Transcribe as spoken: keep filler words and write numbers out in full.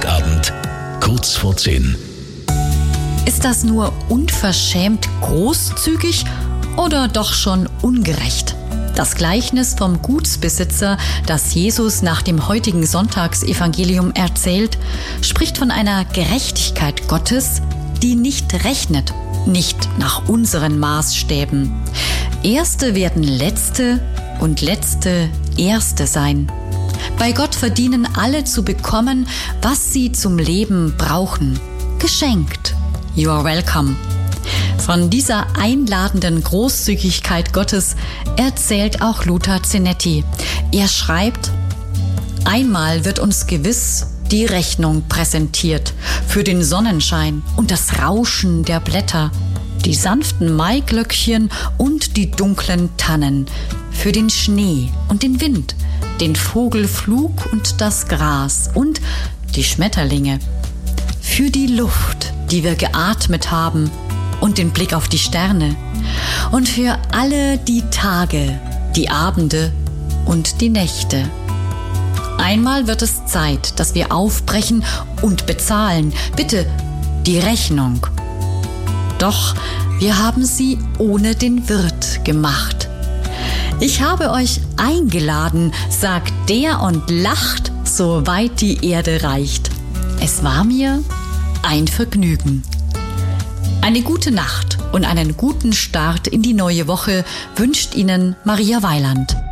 Sonntagabend, kurz vor zehn. Ist das nur unverschämt großzügig oder doch schon ungerecht? Das Gleichnis vom Gutsbesitzer, das Jesus nach dem heutigen Sonntagsevangelium erzählt, spricht von einer Gerechtigkeit Gottes, die nicht rechnet, nicht nach unseren Maßstäben. Erste werden Letzte und Letzte Erste sein. Bei Gott verdienen alle zu bekommen, was sie zum Leben brauchen. Geschenkt. You are welcome. Von dieser einladenden Großzügigkeit Gottes erzählt auch Lothar Zenetti. Er schreibt: Einmal wird uns gewiss die Rechnung präsentiert für den Sonnenschein und das Rauschen der Blätter, die sanften Maiglöckchen und die dunklen Tannen, für den Schnee und den Wind, den Vogelflug und das Gras und die Schmetterlinge, für die Luft, die wir geatmet haben, und den Blick auf die Sterne und für alle die Tage, die Abende und die Nächte. Einmal wird es Zeit, dass wir aufbrechen und bezahlen, bitte, die Rechnung. Doch wir haben sie ohne den Wirt gemacht. Ich habe euch eingeladen, sagt der und lacht, so weit die Erde reicht. Es war mir ein Vergnügen. Eine gute Nacht und einen guten Start in die neue Woche wünscht Ihnen Maria Weiland.